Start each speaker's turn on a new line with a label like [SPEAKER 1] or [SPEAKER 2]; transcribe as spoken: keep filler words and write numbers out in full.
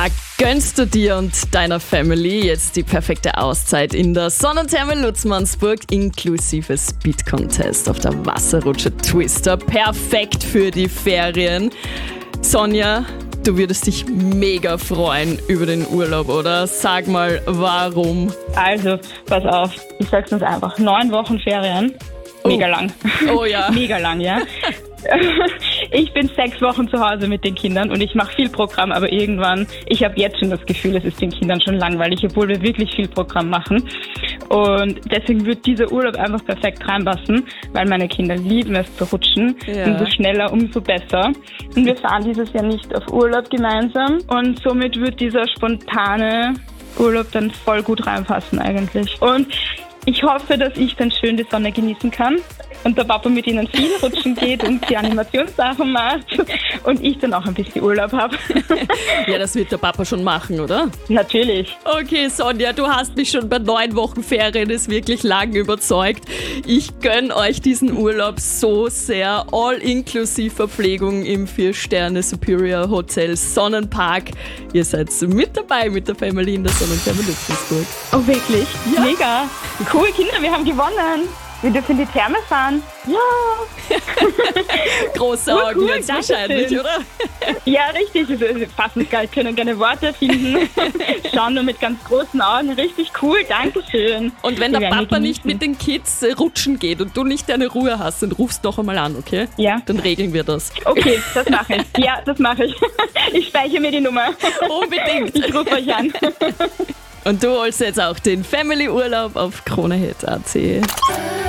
[SPEAKER 1] Gönnst du dir und deiner Family jetzt die perfekte Auszeit in der Sonnentherme Lutzmannsburg inklusive Speed Contest auf der Wasserrutsche Twister? Perfekt für die Ferien. Sonja, du würdest dich mega freuen über den Urlaub, oder? Sag mal, warum?
[SPEAKER 2] Also, pass auf, ich sag's uns einfach. Neun Wochen Ferien. Mega
[SPEAKER 1] Oh.
[SPEAKER 2] lang.
[SPEAKER 1] Oh ja.
[SPEAKER 2] Mega lang, ja. Ich bin sechs Wochen zu Hause mit den Kindern und ich mache viel Programm, aber irgendwann, ich habe jetzt schon das Gefühl, es ist den Kindern schon langweilig, obwohl wir wirklich viel Programm machen. Und deswegen wird dieser Urlaub einfach perfekt reinpassen, weil meine Kinder lieben es zu rutschen.
[SPEAKER 1] Ja.
[SPEAKER 2] Umso schneller, umso besser. Und wir fahren dieses Jahr nicht auf Urlaub gemeinsam und somit wird dieser spontane Urlaub dann voll gut reinpassen eigentlich. Und ich hoffe, dass ich dann schön die Sonne genießen kann und der Papa mit ihnen viel rutschen geht und die Animationssachen macht und ich dann auch ein bisschen Urlaub habe.
[SPEAKER 1] Ja, das wird der Papa schon machen, oder?
[SPEAKER 2] Natürlich.
[SPEAKER 1] Okay, Sonja, du hast mich schon bei neun Wochen Ferien ist wirklich lang überzeugt. Ich gönn euch diesen Urlaub so sehr. All-inklusive Verpflegung im vier Sterne Superior Hotel Sonnenpark. Ihr seid mit dabei mit der Family in der Sonnentherme Lutzmannsburg.
[SPEAKER 2] Oh, wirklich?
[SPEAKER 1] Ja.
[SPEAKER 2] Mega. Cool, Kinder, wir haben gewonnen. Wir dürfen in die Therme fahren. Ja.
[SPEAKER 1] Große
[SPEAKER 2] Cool,
[SPEAKER 1] Augen
[SPEAKER 2] cool,
[SPEAKER 1] jetzt
[SPEAKER 2] danke
[SPEAKER 1] wahrscheinlich,
[SPEAKER 2] schön.
[SPEAKER 1] oder?
[SPEAKER 2] Ja, richtig. Also, fassen geil, können keine Worte finden. Schauen nur mit ganz großen Augen. Richtig cool, Dankeschön.
[SPEAKER 1] Und wenn
[SPEAKER 2] Wir
[SPEAKER 1] der
[SPEAKER 2] werden
[SPEAKER 1] Papa
[SPEAKER 2] genießen.
[SPEAKER 1] nicht mit den Kids äh, rutschen geht und du nicht deine Ruhe hast, dann rufst doch einmal an, okay?
[SPEAKER 2] Ja.
[SPEAKER 1] Dann regeln wir das.
[SPEAKER 2] Okay, das mache ich. Ja, das mache ich. Ich speichere mir die Nummer.
[SPEAKER 1] Unbedingt.
[SPEAKER 2] Ich rufe euch an.
[SPEAKER 1] Und du holst jetzt auch den Family-Urlaub auf kronehit punkt a t.